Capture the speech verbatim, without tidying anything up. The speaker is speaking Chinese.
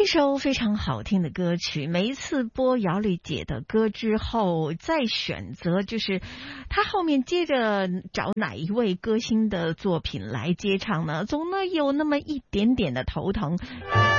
首非常好听的歌曲，每一次播姚丽姐的歌之后，再选择就是她后面接着找哪一位歌星的作品来接唱呢，总呢有那么一点点的头疼。